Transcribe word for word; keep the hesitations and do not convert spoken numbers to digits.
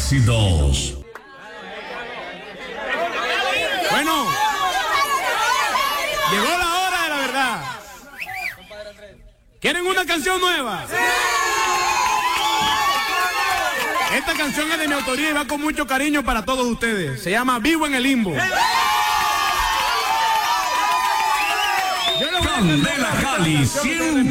Éxitos. Bueno, llegó la hora de la verdad. ¿Quieren una canción nueva? Esta canción es de mi autoría y va con mucho cariño para todos ustedes. Se llama Vivo en el Limbo. Candela Cali, cien